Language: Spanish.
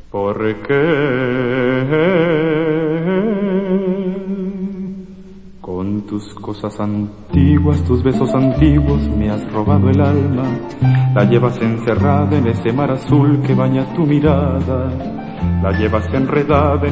¿Por qué? Con tus cosas antiguas, tus besos antiguos, me has robado el alma. La llevas encerrada en ese mar azul que baña tu mirada. La llevas enredada en